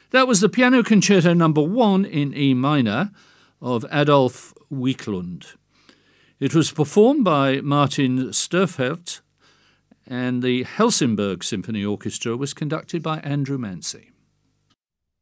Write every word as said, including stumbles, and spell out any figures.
That was the Piano Concerto Number One in E minor of Adolf Wieklund. It was performed by Martin Störfelt, and the Helsingborg Symphony Orchestra was conducted by Andrew Mancy.